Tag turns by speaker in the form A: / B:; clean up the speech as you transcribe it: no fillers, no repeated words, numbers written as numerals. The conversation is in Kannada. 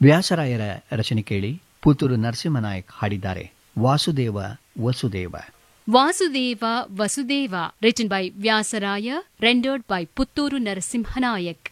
A: ವ್ಯಾಸರಾಯರ ರಚನೆ ಕೇಳಿ. ಪುತ್ತೂರು ನರಸಿಂಹನಾಯಕ್ ಹಾಡಿದ್ದಾರೆ. Vasudeva Vasudeva.
B: Vasudeva Vasudeva, written by Vyasaraya, rendered by Puttur Narasimha Nayak.